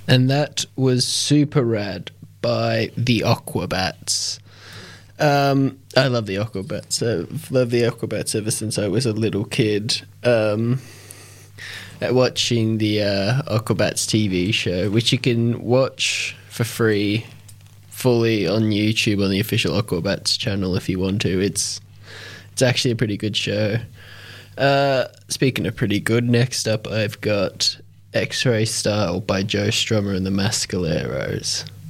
And that was Super Rad by the Aquabats. I love the Aquabats. I've loved the Aquabats ever since I was a little kid. Watching the Aquabats TV show, which you can watch for free, fully on YouTube on the official Aquabats channel if you want to. It's actually a pretty good show. Speaking of pretty good, next up I've got X-Ray Style by Joe Strummer and the Mascaleros.